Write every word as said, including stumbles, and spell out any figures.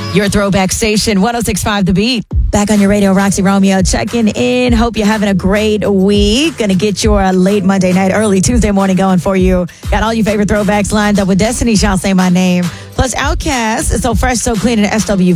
Your throwback station, one oh six point five The Beat. Back on your radio, Roxy Romeo checking in. Hope you're having a great week. Gonna get your late Monday night, early Tuesday morning going for you. Got all your favorite throwbacks lined up with Destiny Shall Say My Name. Plus Outkast, It's So Fresh, So Clean, and S W